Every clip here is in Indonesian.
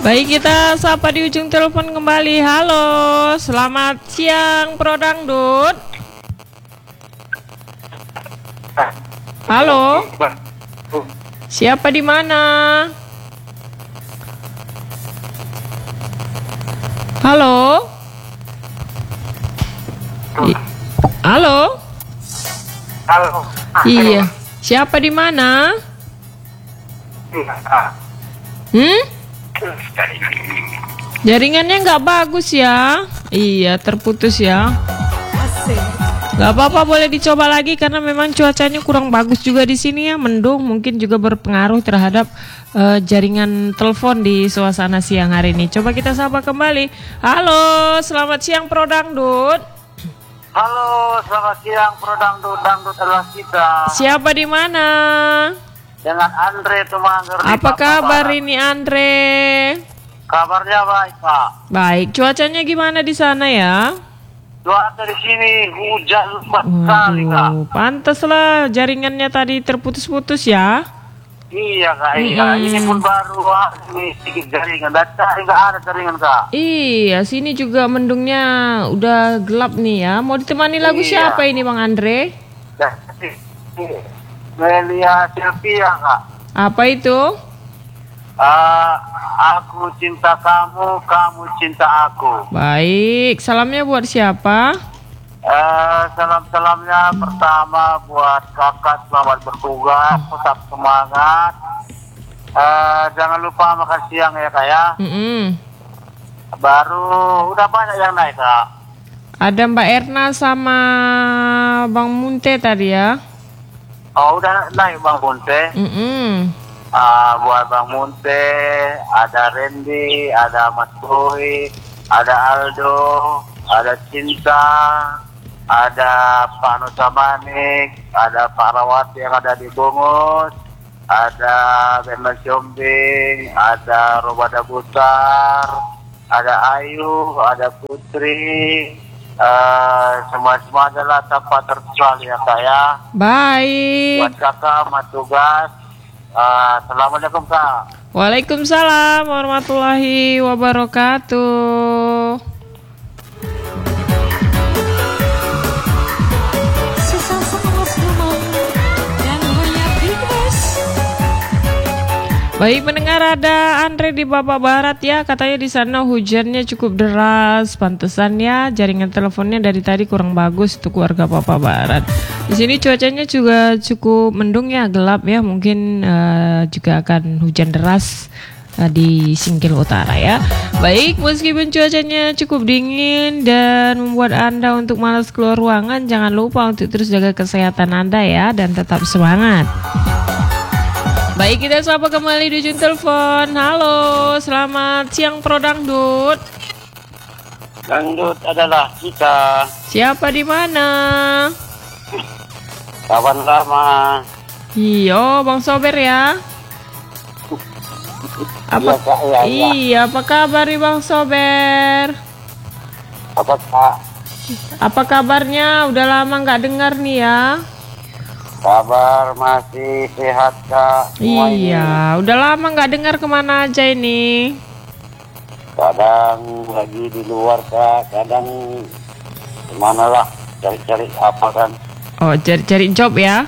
Baik, kita sapa di ujung telepon kembali. Halo, selamat siang Pro Dangdut. Halo, siapa di mana? Halo, halo, Halo. iya, siapa di mana? Jaringannya nggak bagus ya. Iya, terputus ya. Nggak apa-apa, boleh dicoba lagi karena memang cuacanya kurang bagus juga di sini ya. Mendung mungkin juga berpengaruh terhadap jaringan telepon di suasana siang hari ini. Coba kita sapa kembali. Halo, selamat siang Pro Dangdut. Halo, selamat siang Pro Dangdut. Dangdut adalah kita. Siapa di mana? Dengan Andre Tumangger. Apa kabar ini Andre? Kabarnya baik, Pak. Baik, cuacanya gimana di sana ya? Cuaca di sini hujan lebat sekali, Kak. Pantaslah jaringannya tadi terputus-putus ya. Iya, Kak. Iya. Ini pun baru ini sedikit jaringan. Dan nggak ada jaringan, Kak. Iya, sini juga mendungnya udah gelap nih ya. Mau ditemani lagu siapa ini Bang Andre? Melia Sylvia, Kak. Apa itu? Aku cinta kamu, kamu cinta aku. Baik, salamnya buat siapa? Salam-salamnya pertama buat kakak, selamat bertugas, tetap semangat. Jangan lupa makan siang ya, Kak ya. Baru udah banyak yang naik, Kak. Ada Mbak Erna sama Bang Munte tadi ya. Oh, udah naik Bang Munte. Buat Bang Munte, ada Randy, ada Mas Boy, ada Aldo, ada Cinta, ada Pak Nusamanik, ada Pak Rawati yang ada di Bungus, ada Bemal Jombing, ada Robada Butar, ada Ayu, ada Putri, semua adalah tanpa terkecuali ya, Kak ya. Baik. Buat kakak, mat tugas. Assalamualaikum, Kak. Waalaikumsalam warahmatullahi wabarakatuh. Baik pendengar, ada Andre di Bapak Barat ya, katanya di sana hujannya cukup deras, pantesan ya jaringan teleponnya dari tadi kurang bagus untuk warga Bapak Barat. Di sini cuacanya juga cukup mendung ya, gelap ya, mungkin juga akan hujan deras di Singkil Utara ya. Baik, meskipun cuacanya cukup dingin dan membuat Anda untuk malas keluar ruangan, jangan lupa untuk terus jaga kesehatan Anda ya dan tetap semangat. Baik, kita sapa kembali di ujung telepon. Halo, selamat siang Pro Dangdut. Dangdut adalah kita. Siapa di mana? Kawan lama. Iya, Bang Sober ya. Apa? Iya, apa kabar nih Bang Sober? Apa, Kak? Apa kabarnya? Udah lama nggak dengar nih ya. Kabar masih sehat, Kak. Iya, udah lama nggak dengar, kemana aja ini? Kadang lagi di luar, Kak. Kadang kemana lah, cari-cari apa kan. Oh, cari job ya?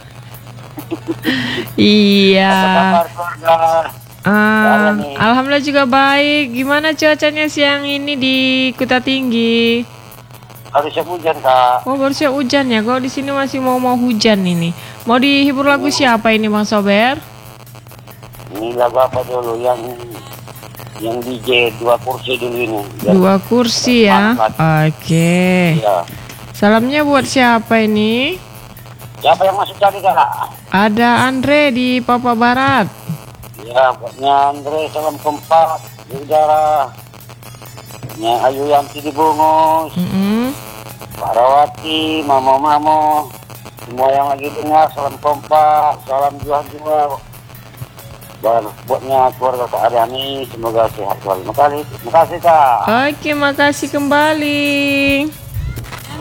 Iya. Apa kabar keluarga? Alhamdulillah juga baik. Gimana cuacanya siang ini di Kuta Tinggi? Harusnya hujan, Kak. Oh, baru siap hujan ya. Kalau di sini masih mau hujan ini. Mau dihibur lagu siapa ini Bang Sober? Ini lagu apa dulu yang DJ 2 kursi dulu ini. 2 kursi ya. Oke. Iya. Salamnya buat siapa ini? Siapa yang masuk tadi, Kak? Ada Andre di Papua Barat. Ya, buatnya Andre, salam kompak di udara. Yang Ayu Yanti di Bungus, Pak Rawati, Mamo, semua yang lagi dengar, salam kompak, salam jual. Buatnya keluarga Kak Aryani, semoga sehat selalu. Terima kasih, Kak. Oke, makasih kembali.